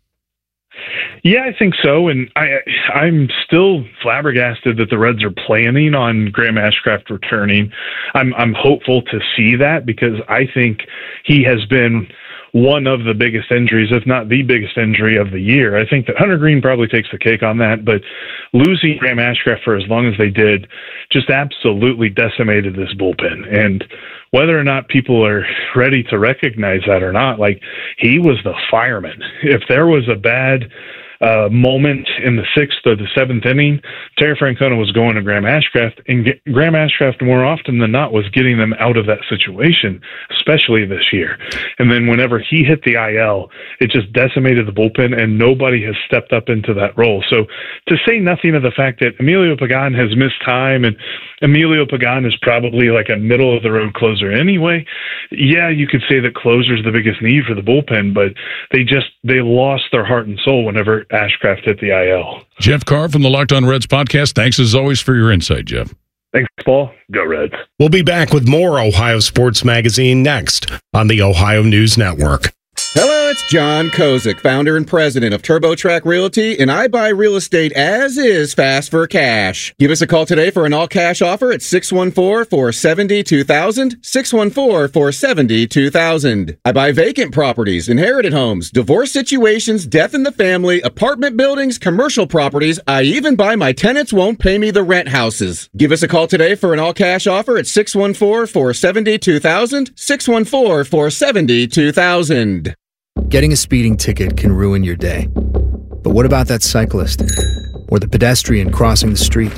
Yeah, I think so. And I, I'm still flabbergasted that the Reds are planning on Graham Ashcraft returning. I'm, I'm hopeful to see that, because I think he has been one of the biggest injuries, if not the biggest injury of the year. I think that Hunter Green probably takes the cake on that, but losing Graham Ashcraft for as long as they did just absolutely decimated this bullpen. And whether or not people are ready to recognize that or not, like, he was the fireman. If there was a bad uh, moment in the sixth or the seventh inning, Terry Francona was going to Graham Ashcraft, and get, Graham Ashcraft more often than not was getting them out of that situation, especially this year. And then whenever he hit the I L, it just decimated the bullpen, and nobody has stepped up into that role. So to say nothing of the fact that Emilio Pagan has missed time, and Emilio Pagan is probably like a middle of the road closer anyway. Yeah, you could say that closer is the biggest need for the bullpen, but they just, they lost their heart and soul whenever Ashcraft hit the I L. Jeff Carr from the Locked On Reds podcast. Thanks as always for your insight, Jeff. Thanks, Paul. Go Reds. We'll be back with more Ohio Sports Magazine next on the Ohio News Network. Hello, it's John Kozik, founder and president of TurboTrack Realty, and I buy real estate as is, fast for cash. Give us a call today for an all-cash offer at six one four, four seven zero, two thousand, six one four, four seven zero, two thousand. I buy vacant properties, inherited homes, divorce situations, death in the family, apartment buildings, commercial properties. I even buy my tenants won't pay me the rent houses. Give us a call today for an all-cash offer at six one four, four seven zero, two thousand, six one four, four seven zero, two thousand. Getting a speeding ticket can ruin your day. But what about that cyclist? Or the pedestrian crossing the street?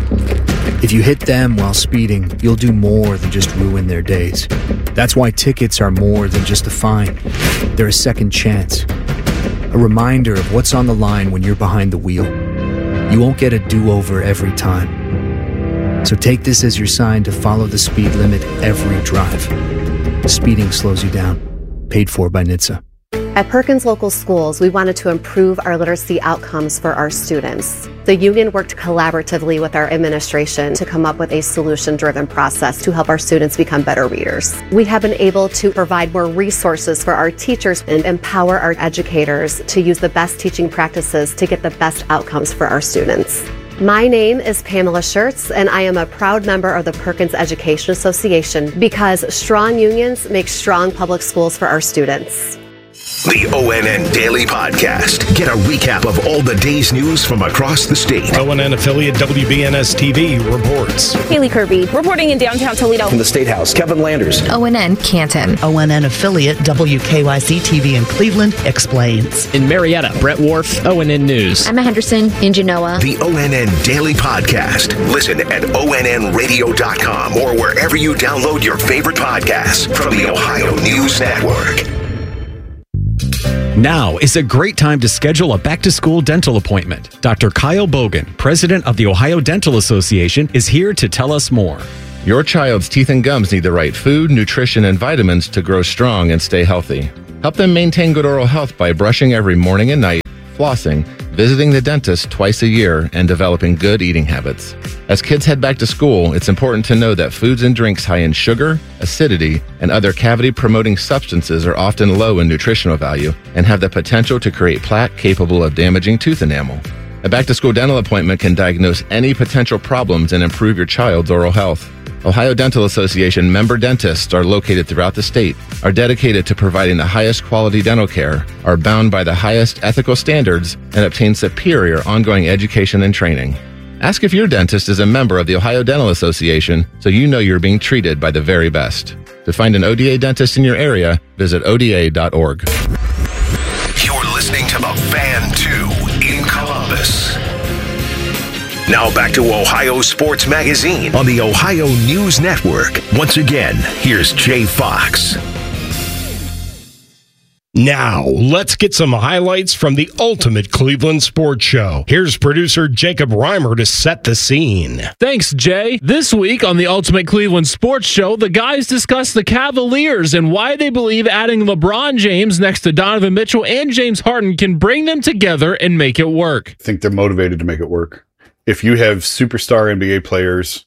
If you hit them while speeding, you'll do more than just ruin their days. That's why tickets are more than just a fine. They're a second chance. A reminder of what's on the line when you're behind the wheel. You won't get a do-over every time. So take this as your sign to follow the speed limit every drive. Speeding slows you down. Paid for by N H T S A. At Perkins Local Schools, we wanted to improve our literacy outcomes for our students. The union worked collaboratively with our administration to come up with a solution-driven process to help our students become better readers. We have been able to provide more resources for our teachers and empower our educators to use the best teaching practices to get the best outcomes for our students. My name is Pamela Schertz, and I am a proud member of the Perkins Education Association, because strong unions make strong public schools for our students. The O N N Daily Podcast. Get a recap of all the day's news from across the state. O N N affiliate W B N S T V reports. Haley Kirby reporting in downtown Toledo. From the State House, Kevin Landers. O N N Canton. O N N affiliate W K Y C T V in Cleveland explains. In Marietta, Brett Wharf, O N N News. Emma Henderson in Genoa. The O N N Daily Podcast. Listen at O N N radio dot com or wherever you download your favorite podcasts from the Ohio News Network. Now is a great time to schedule a back-to-school dental appointment. Doctor Kyle Bogan, president of the Ohio Dental Association, is here to tell us more. Your child's teeth and gums need the right food, nutrition, and vitamins to grow strong and stay healthy. Help them maintain good oral health by brushing every morning and night, flossing, visiting the dentist twice a year, and developing good eating habits. As kids head back to school, it's important to know that foods and drinks high in sugar, acidity, and other cavity-promoting substances are often low in nutritional value and have the potential to create plaque capable of damaging tooth enamel. A back-to-school dental appointment can diagnose any potential problems and improve your child's oral health. Ohio Dental Association member dentists are located throughout the state, are dedicated to providing the highest quality dental care, are bound by the highest ethical standards, and obtain superior ongoing education and training. Ask if your dentist is a member of the Ohio Dental Association so you know you're being treated by the very best. To find an O D A dentist in your area, visit O D A dot org. You're listening to The Fan two in Columbus. Now back to Ohio Sports Magazine on the Ohio News Network. Once again, here's Jay Fox. Now, let's get some highlights from the Ultimate Cleveland Sports Show. Here's producer Jacob Reimer to set the scene. Thanks, Jay. This week on the Ultimate Cleveland Sports Show, the guys discuss the Cavaliers and why they believe adding LeBron James next to Donovan Mitchell and James Harden can bring them together and make it work. I think they're motivated to make it work. If you have superstar N B A players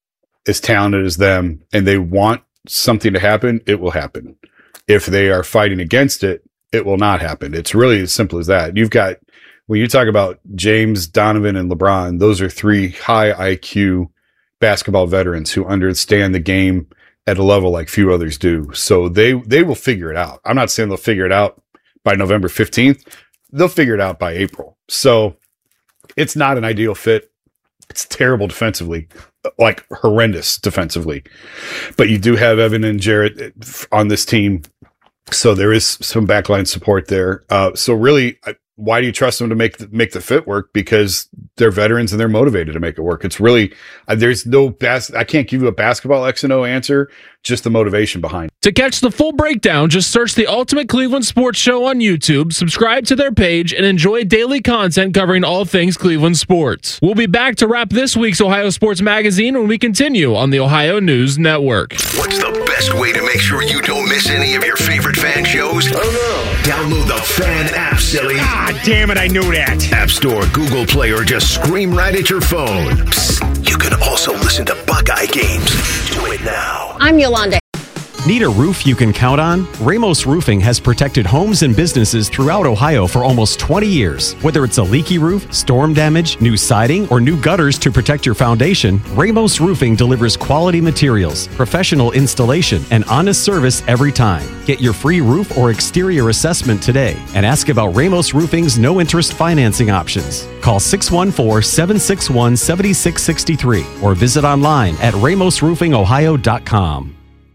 as talented as them and they want something to happen, it will happen. If they are fighting against it, it will not happen. It's really as simple as that. You've got, when you talk about James, Donovan, and LeBron, those are three high I Q basketball veterans who understand the game at a level like few others do. So they, they will figure it out. I'm not saying they'll figure it out by November fifteenth. They'll figure it out by April. So it's not an ideal fit. It's terrible defensively, like horrendous defensively. But you do have Evan and Jarrett on this team. So there is some backline support there. Uh, so really, why do you trust them to make the, make the fit work? Because they're veterans and they're motivated to make it work. It's really, uh, there's no bas- I can't give you a basketball X and O answer, just the motivation behind it. To catch the full breakdown, just search the Ultimate Cleveland Sports Show on YouTube, subscribe to their page, and enjoy daily content covering all things Cleveland sports. We'll be back to wrap this week's Ohio Sports Magazine when we continue on the Ohio News Network. What's the best way to make sure you don't miss any of your favorite fan shows? Oh no! Download the Fan app, silly. Ah, damn it, I knew that. App Store, Google Play, or just scream right at your phone. Psst, you can also listen to Buckeye games. Do it now. I'm Yolanda. Need a roof you can count on? Ramos Roofing has protected homes and businesses throughout Ohio for almost twenty years. Whether it's a leaky roof, storm damage, new siding, or new gutters to protect your foundation, Ramos Roofing delivers quality materials, professional installation, and honest service every time. Get your free roof or exterior assessment today and ask about Ramos Roofing's no-interest financing options. Call six one four, seven six one, seven six six three or visit online at ramos roofing ohio dot com.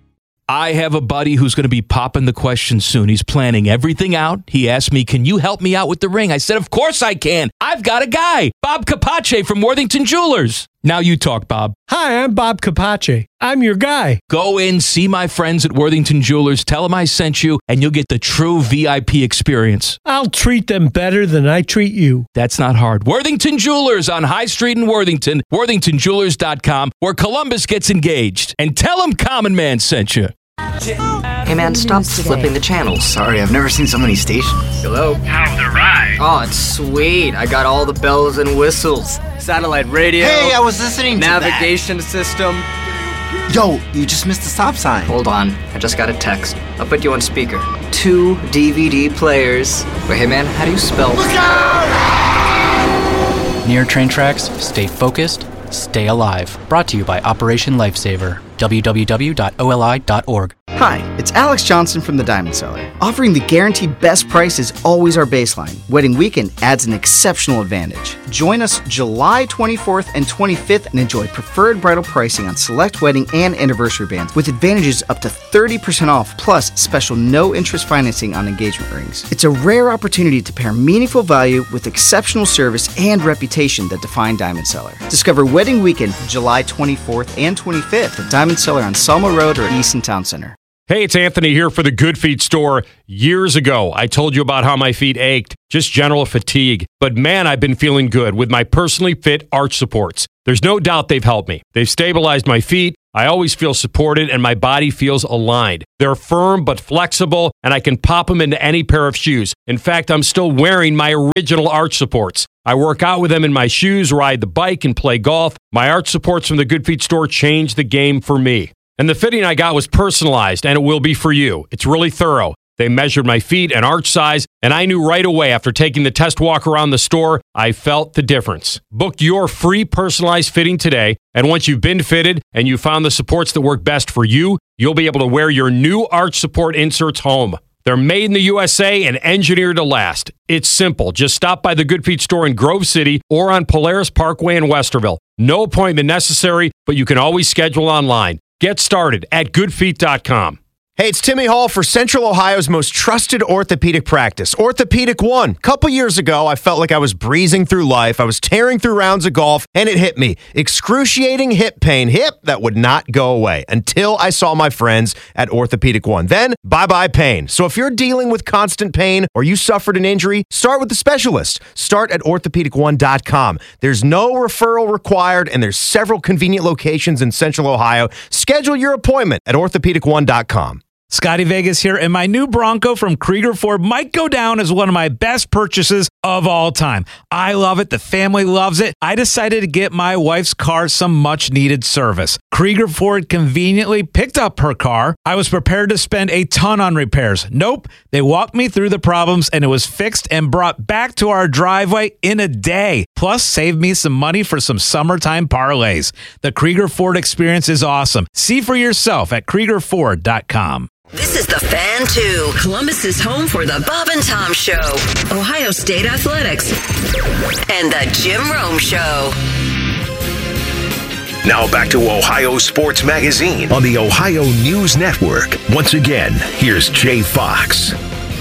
I have a buddy who's going to be popping the question soon. He's planning everything out. He asked me, can you help me out with the ring? I said, of course I can. I've got a guy, Bob Capace from Worthington Jewelers. Now you talk, Bob. Hi, I'm Bob Capace. I'm your guy. Go in, see my friends at Worthington Jewelers, tell them I sent you, and you'll get the true V I P experience. I'll treat them better than I treat you. That's not hard. Worthington Jewelers on High Street in Worthington, worthington jewelers dot com, where Columbus gets engaged. And tell them Common Man sent you. Hey man, stop flipping the channels. Sorry, I've never seen so many stations. Hello? How's the ride? Oh, it's sweet. I got all the bells and whistles. Satellite radio. Hey, I was listening to navigation that. system. Yo, you just missed the stop sign. Hold on. I just got a text. I'll put you on speaker. Two D V D players. Wait, hey man, how do you spell? Look out! Near train tracks, stay focused, stay alive. Brought to you by Operation Lifesaver. w w w dot o l i dot org. Hi, it's Alex Johnson from the Diamond Cellar. Offering the guaranteed best price is always our baseline. Wedding weekend adds an exceptional advantage. Join us July twenty-fourth and twenty-fifth and enjoy preferred bridal pricing on select wedding and anniversary bands with advantages up to thirty percent off plus special no-interest financing on engagement rings. It's a rare opportunity to pair meaningful value with exceptional service and reputation that define Diamond Cellar. Discover Wedding Weekend July twenty-fourth and twenty-fifth at Diamond Cellar on Selma Road or Easton Town Center. Hey, it's Anthony here for the Good Feet store. Years ago, I told you about how my feet ached, just general fatigue. But man, I've been feeling good with my personally fit arch supports. There's no doubt they've helped me. They've stabilized my feet. I always feel supported and my body feels aligned. They're firm but flexible, and I can pop them into any pair of shoes. In fact, I'm still wearing my original arch supports. I work out with them in my shoes, ride the bike, and play golf. My arch supports from the Good Feet store changed the game for me. And the fitting I got was personalized, and it will be for you. It's really thorough. They measured my feet and arch size, and I knew right away after taking the test walk around the store, I felt the difference. Book your free personalized fitting today, and once you've been fitted and you found the supports that work best for you, you'll be able to wear your new arch support inserts home. They're made in the U S A and engineered to last. It's simple. Just stop by the Good Feet store in Grove City or on Polaris Parkway in Westerville. No appointment necessary, but you can always schedule online. Get started at good feet dot com. Hey, it's Timmy Hall for Central Ohio's most trusted orthopedic practice, Orthopedic One. A couple years ago, I felt like I was breezing through life. I was tearing through rounds of golf, and it hit me. Excruciating hip pain, hip that would not go away until I saw my friends at Orthopedic One. Then, bye-bye pain. So if you're dealing with constant pain or you suffered an injury, start with the specialist. Start at orthopedic one dot com. There's no referral required, and there's several convenient locations in Central Ohio. Schedule your appointment at orthopedic one dot com. Scotty Vegas here, and my new Bronco from Krieger Ford might go down as one of my best purchases of all time. I love it. The family loves it. I decided to get my wife's car some much-needed service. Krieger Ford conveniently picked up her car. I was prepared to spend a ton on repairs. Nope. They walked me through the problems, and it was fixed and brought back to our driveway in a day. Plus, saved me some money for some summertime parlays. The Krieger Ford experience is awesome. See for yourself at krieger ford dot com. This is The Fan two, Columbus's home for the Bob and Tom Show, Ohio State Athletics, and the Jim Rome Show. Now back to Ohio Sports Magazine on the Ohio News Network. Once again, here's Jay Fox.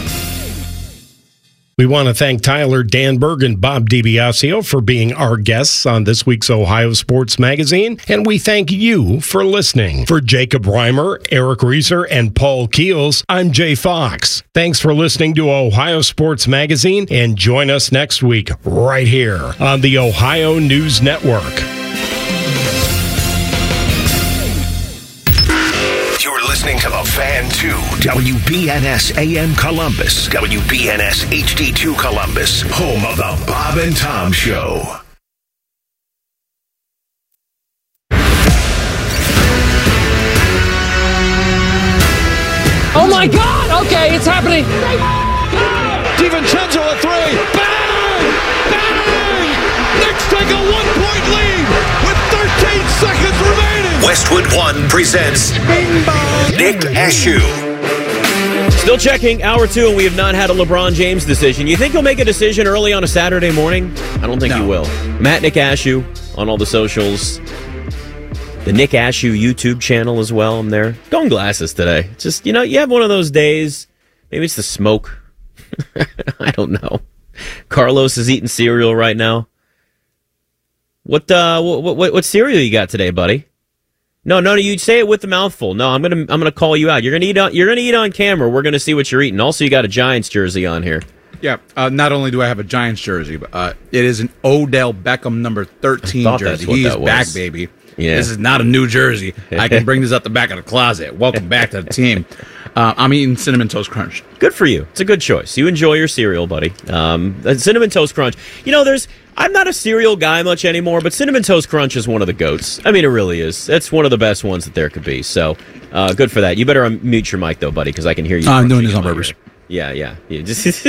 We want to thank Tyler Danberg and Bob DiBiasio for being our guests on this week's Ohio Sports Magazine, and we thank you for listening. For Jacob Reimer, Eric Reeser, and Paul Keels, I'm Jay Fox. Thanks for listening to Ohio Sports Magazine, and join us next week right here on the Ohio News Network. Listening to The Fan two, W B N S A M Columbus, W B N S H D two Columbus, home of the Bob and Tom Show. Oh my God! Okay, it's happening. DiVincenzo a three. Bang! Bang! Knicks take a one-point lead with thirteen seconds remaining. Westwood One presents Nick Ashew. Still checking hour two, and we have not had a LeBron James decision. You think he'll make a decision early on a Saturday morning? I don't think no. he will. Matt Nick Ashew on all the socials. The Nick Ashew YouTube channel as well. I'm there. Going glasses today. Just, you know, you have one of those days. Maybe it's the smoke. I don't know. Carlos is eating cereal right now. What uh, what what, what cereal you got today, buddy? No, no, no. You say it with the mouthful. No, I'm gonna I'm gonna call you out. You're gonna eat on you're gonna eat on camera. We're gonna see what you're eating. Also, you got a Giants jersey on here. Yeah. Uh, not only do I have a Giants jersey, but uh, it is an Odell Beckham number thirteen jersey. He's back, baby. Yeah. This is not a new jersey. I can bring this out the back of the closet. Welcome back to the team. Uh, I'm eating Cinnamon Toast Crunch. Good for you. It's a good choice. You enjoy your cereal, buddy. Um, Cinnamon Toast Crunch. You know, there's. I'm not a cereal guy much anymore, but Cinnamon Toast Crunch is one of the goats. I mean, it really is. It's one of the best ones that there could be. So, uh, good for that. You better unmute your mic, though, buddy, because I can hear you. Uh, I'm doing this on purpose. Yeah, yeah. You just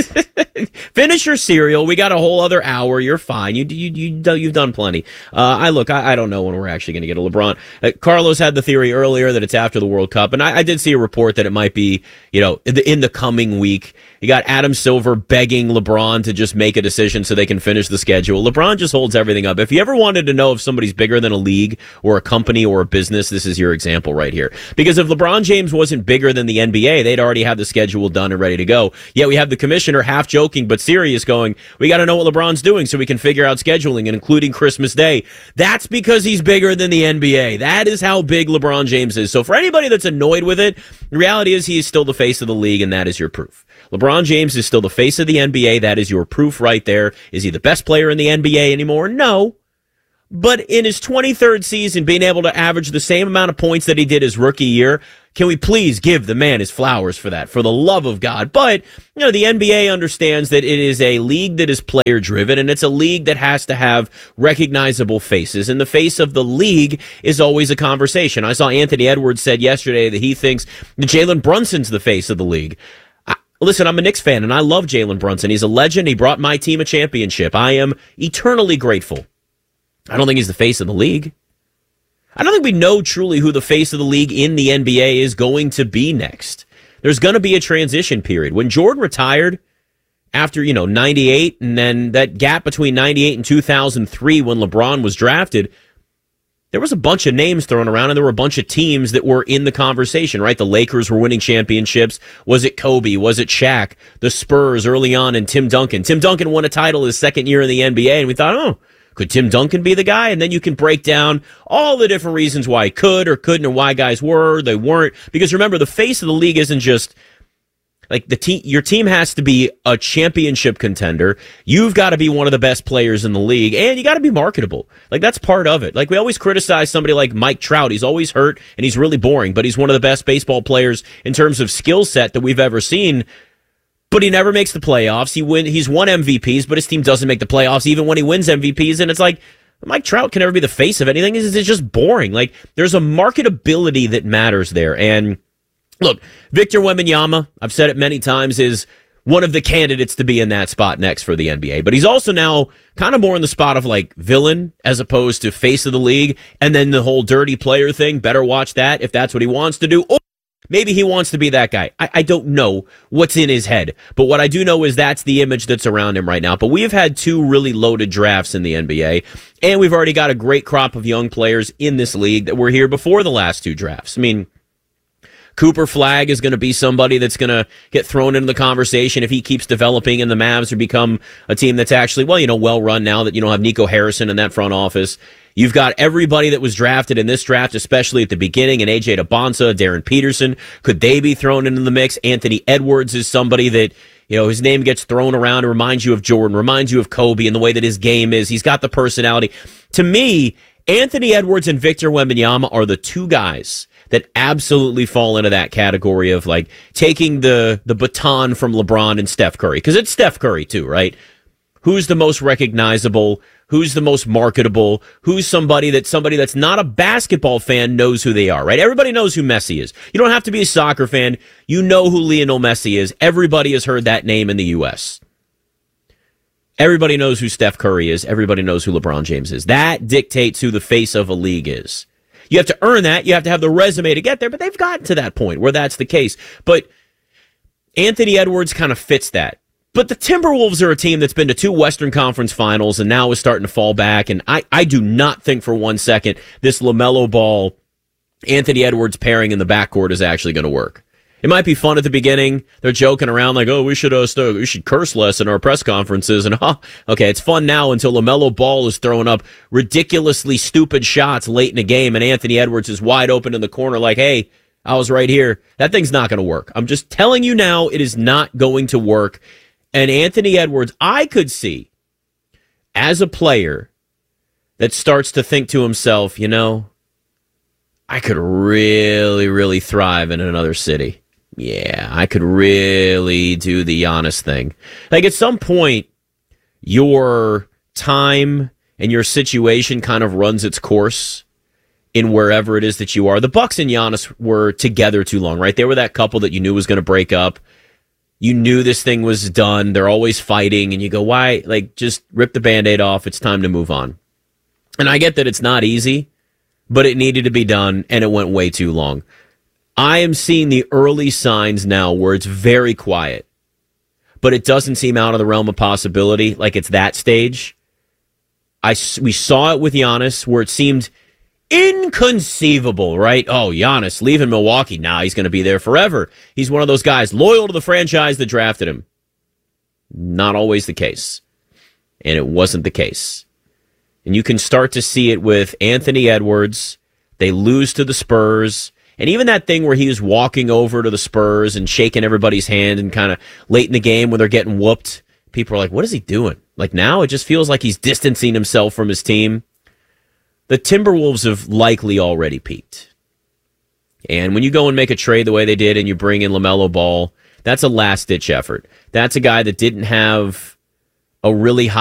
finish your cereal. We got a whole other hour. You're fine. You you you you've done plenty. Uh, I look. I, I don't know when we're actually going to get a LeBron. Uh, Carlos had the theory earlier that it's after the World Cup, and I, I did see a report that it might be, you know, in the, in the coming week. You got Adam Silver begging LeBron to just make a decision so they can finish the schedule. LeBron just holds everything up. If you ever wanted to know if somebody's bigger than a league or a company or a business, this is your example right here. Because if LeBron James wasn't bigger than the N B A, they'd already have the schedule done and ready to go. Yet we have the commissioner half joking but serious going, we got to know what LeBron's doing so we can figure out scheduling, and including Christmas Day. That's because he's bigger than the N B A. That is how big LeBron James is. So for anybody that's annoyed with it, the reality is he is still the face of the league, and that is your proof. LeBron James is still the face of the N B A. That is your proof right there. Is he the best player in the N B A anymore? No. But in his twenty-third season, being able to average the same amount of points that he did his rookie year, can we please give the man his flowers for that, for the love of God? But, you know, the N B A understands that it is a league that is player-driven, and it's a league that has to have recognizable faces, and the face of the league is always a conversation. I saw Anthony Edwards said yesterday that he thinks that Jalen Brunson's the face of the league. Listen, I'm a Knicks fan, and I love Jalen Brunson. He's a legend. He brought my team a championship. I am eternally grateful. I don't think he's the face of the league. I don't think we know truly who the face of the league in the N B A is going to be next. There's going to be a transition period. When Jordan retired after, you know, ninety-eight, and then that gap between ninety-eight and two thousand three when LeBron was drafted, there was a bunch of names thrown around, and there were a bunch of teams that were in the conversation, right? The Lakers were winning championships. Was it Kobe? Was it Shaq? The Spurs early on, and Tim Duncan. Tim Duncan won a title his second year in the N B A, and we thought, oh, could Tim Duncan be the guy? And then you can break down all the different reasons why he could or couldn't, and why guys were, they weren't. Because remember, the face of the league isn't just like the team. Your team has to be a championship contender. You've got to be one of the best players in the league, and you got to be marketable. Like, that's part of it. Like, we always criticize somebody like Mike Trout. He's always hurt, and he's really boring, but he's one of the best baseball players in terms of skill set that we've ever seen. But he never makes the playoffs. He win. He's won M V Ps, but his team doesn't make the playoffs even when he wins M V Ps. And it's like, Mike Trout can never be the face of anything. It's just boring. Like, there's a marketability that matters there. And look, Victor Wembanyama, I've said it many times, is one of the candidates to be in that spot next for the N B A. But he's also now kind of more in the spot of like villain as opposed to face of the league. And then the whole dirty player thing, better watch that if that's what he wants to do. Or maybe he wants to be that guy. I, I don't know what's in his head. But what I do know is that's the image that's around him right now. But we've had two really loaded drafts in the N B A. And we've already got a great crop of young players in this league that were here before the last two drafts. I mean, Cooper Flagg is going to be somebody that's going to get thrown into the conversation if he keeps developing and the Mavs or become a team that's actually, well, you know, well run now that you don't have Nico Harrison in that front office. You've got everybody that was drafted in this draft, especially at the beginning, and A J DeBonsa, Darren Peterson. Could they be thrown into the mix? Anthony Edwards is somebody that, you know, his name gets thrown around and reminds you of Jordan, reminds you of Kobe and the way that his game is. He's got the personality. To me, Anthony Edwards and Victor Wembanyama are the two guys that absolutely fall into that category of like taking the the baton from LeBron and Steph Curry. Because it's Steph Curry too, right? Who's the most recognizable? Who's the most marketable? Who's somebody that somebody that's not a basketball fan knows who they are, right? Everybody knows who Messi is. You don't have to be a soccer fan. You know who Lionel Messi is. Everybody has heard that name in the U S. Everybody knows who Steph Curry is. Everybody knows who LeBron James is. That dictates who the face of a league is. You have to earn that. You have to have the resume to get there, but they've gotten to that point where that's the case. But Anthony Edwards kind of fits that. But the Timberwolves are a team that's been to two Western Conference finals and now is starting to fall back. And I, I do not think for one second this LaMelo Ball, Anthony Edwards pairing in the backcourt is actually going to work. It might be fun at the beginning. They're joking around like, oh, we should uh, st- we should curse less in our press conferences. And, huh, okay, it's fun now until LaMelo Ball is throwing up ridiculously stupid shots late in the game and Anthony Edwards is wide open in the corner like, hey, I was right here. That thing's not going to work. I'm just telling you now, it is not going to work. And Anthony Edwards, I could see as a player that starts to think to himself, you know, I could really, really thrive in another city. Yeah, I could really do the Giannis thing. Like at some point, your time and your situation kind of runs its course in wherever it is that you are. The Bucks and Giannis were together too long, right? They were that couple that you knew was going to break up. You knew this thing was done. They're always fighting, and you go, why? Like, just rip the Band-Aid off. It's time to move on. And I get that it's not easy, but it needed to be done, and it went way too long. I am seeing the early signs now where it's very quiet, but it doesn't seem out of the realm of possibility, like it's that stage. I, we saw it with Giannis, where it seemed inconceivable, right? Oh, Giannis leaving Milwaukee. Now he's going to be there forever. He's one of those guys loyal to the franchise that drafted him. Not always the case. And it wasn't the case. And you can start to see it with Anthony Edwards. They lose to the Spurs. And even that thing where he was walking over to the Spurs and shaking everybody's hand and kind of late in the game when they're getting whooped, people are like, what is he doing? Like now it just feels like he's distancing himself from his team. The Timberwolves have likely already peaked. And when you go and make a trade the way they did and you bring in LaMelo Ball, that's a last-ditch effort. That's a guy that didn't have a really high